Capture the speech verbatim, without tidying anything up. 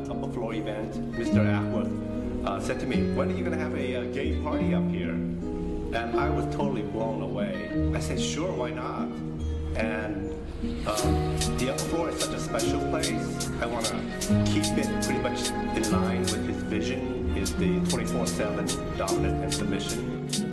upper floor event, Mister Ackworth uh, said to me, when are you going to have a, a gay party up here? And I was totally blown away. I said, sure, why not? And um, the upper floor is such a special place. I want to keep it pretty much in line with his vision, is the twenty-four seven dominant and submission.